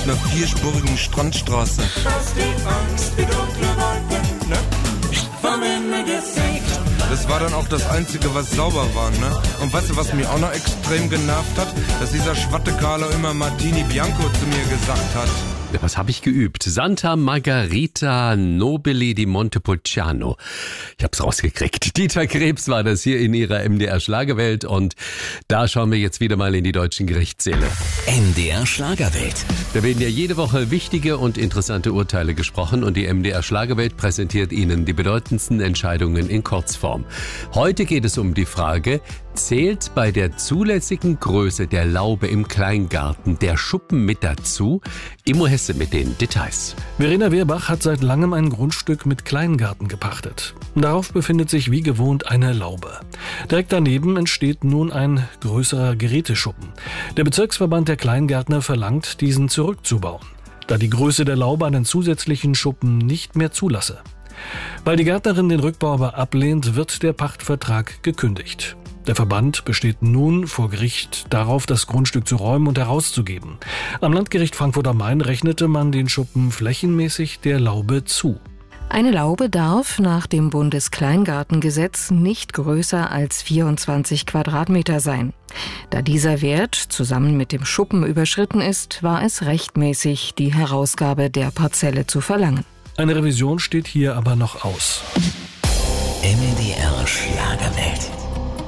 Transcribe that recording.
einer vierspurigen Strandstraße. Das war dann auch das Einzige, was sauber war, ne? Und weißt du, was mich auch noch extrem genervt hat? Dass dieser Schwatte-Carlo immer Martini Bianco zu mir gesagt hat. Was habe ich geübt? Santa Margherita Nobili di Montepulciano. Ich habe es rausgekriegt. Dieter Krebs war das hier in ihrer MDR Schlagerwelt und da schauen wir jetzt wieder mal in die deutschen Gerichtssäle. MDR Schlagerwelt. Da werden ja jede Woche wichtige und interessante Urteile gesprochen und die MDR Schlagerwelt präsentiert Ihnen die bedeutendsten Entscheidungen in Kurzform. Heute geht es um die Frage, zählt bei der zulässigen Größe der Laube im Kleingarten der Schuppen mit dazu? Immo Hesse mit den Details. Verena Wehrbach hat seit langem ein Grundstück mit Kleingarten gepachtet. Darauf befindet sich wie gewohnt eine Laube. Direkt daneben entsteht nun ein größerer Geräteschuppen. Der Bezirksverband der Kleingärtner verlangt, diesen zurückzubauen, da die Größe der Laube einen zusätzlichen Schuppen nicht mehr zulasse. Weil die Gärtnerin den Rückbau aber ablehnt, wird der Pachtvertrag gekündigt. Der Verband besteht nun vor Gericht darauf, das Grundstück zu räumen und herauszugeben. Am Landgericht Frankfurt am Main rechnete man den Schuppen flächenmäßig der Laube zu. Eine Laube darf nach dem Bundeskleingartengesetz nicht größer als 24 Quadratmeter sein. Da dieser Wert zusammen mit dem Schuppen überschritten ist, war es rechtmäßig, die Herausgabe der Parzelle zu verlangen. Eine Revision steht hier aber noch aus. MDR Schlagerwelt.